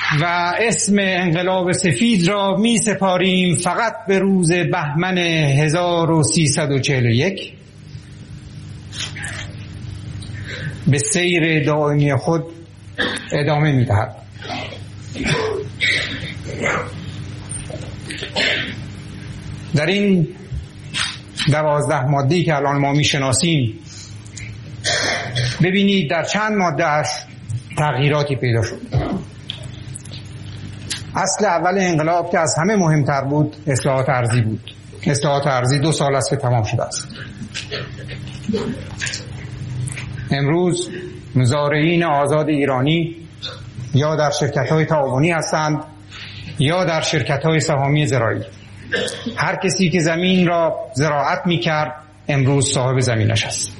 و اسم انقلاب سفید را می سپاریم فقط به روز بهمن 1341 به سیر دائمی خود ادامه می دهد. در این 12 ماده‌ای که الان ما می شناسیم ببینید در چند ماده‌اش تغییراتی پیدا شد. اصل اول انقلاب که از همه مهمتر بود اصلاحات ارضی بود. اصلاحات ارضی 2 سال است که تمام شده است. امروز مزارعین آزاد ایرانی یا در شرکت‌های تعاونی هستند یا در شرکت‌های سهامی زراعی. هر کسی که زمین را زراعت می‌کرد امروز صاحب زمینش است.